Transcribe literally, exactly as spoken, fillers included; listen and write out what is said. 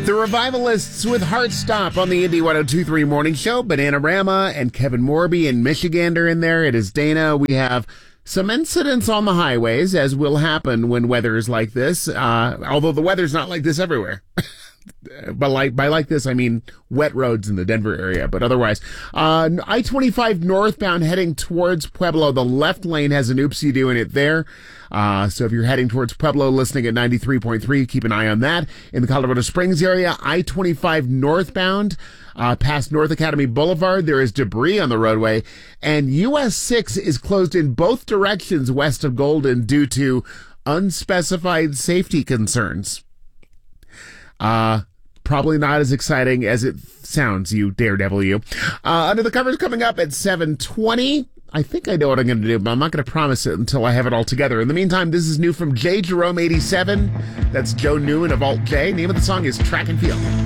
The Revivalists with Heartstop on the Indy one oh two point three Morning Show. Bananarama and Kevin Morby and Michigan are in there. It is Dana. We have some incidents on the highways, as will happen when weather is like this, uh, although the weather's not like this everywhere. But like, by like this, I mean wet roads in the Denver area. But otherwise, uh, I twenty-five northbound heading towards Pueblo, the left lane has an oopsie-doo in it there. Uh, so if you're heading towards Pueblo, listening at ninety-three point three, keep an eye on that. In the Colorado Springs area, I twenty-five northbound, uh, past North Academy Boulevard, there is debris on the roadway. And U S six is closed in both directions west of Golden due to unspecified safety concerns. Uh, probably not as exciting as it sounds, you daredevil, you. Uh, Under the Covers coming up at seven twenty. I think I know what I'm going to do, but I'm not going to promise it until I have it all together. In the meantime, this is new from J. Jerome eighty-seven. That's Joe Newman of Alt J. Name of the song is Track and Field.